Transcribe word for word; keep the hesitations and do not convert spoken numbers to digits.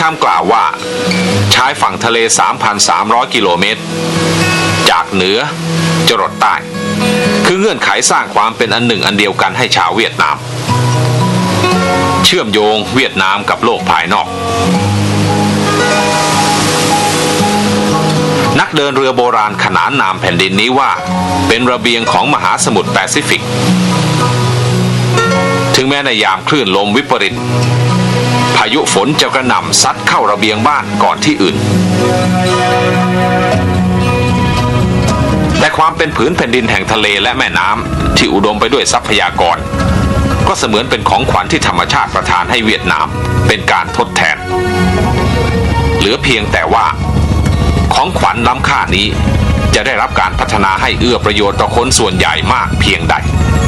คำกล่าวว่าชายฝั่งทะเล สามพันสามร้อย กิโลเมตรจากเหนือจรดใต้คือเงื่อนไขสร้างความเป็นอันหนึ่งอันเดียวกันให้ชาวเวียดนามเชื่อมโยงเวียดนามกับโลกภายนอกนักเดินเรือโบราณขนานนามแผ่นดินนี้ว่าเป็นระเบียงของมหาสมุทรแปซิฟิกถึงแม้ในยามคลื่นลมวิปริตพายุฝนจะกระหน่ำซัดเข้าระเบียงบ้านก่อนที่อื่นแต่ความเป็นผืนแผ่นดินแห่งทะเลและแม่น้ำที่อุดมไปด้วยทรัพยากรก็เสมือนเป็นของขวัญที่ธรรมชาติประทานให้เวียดนามเป็นการทดแทนเหลือเพียงแต่ว่าของขวัญล้ำค่านี้จะได้รับการพัฒนาให้เอื้อประโยชน์ต่อคนส่วนใหญ่มากเพียงใด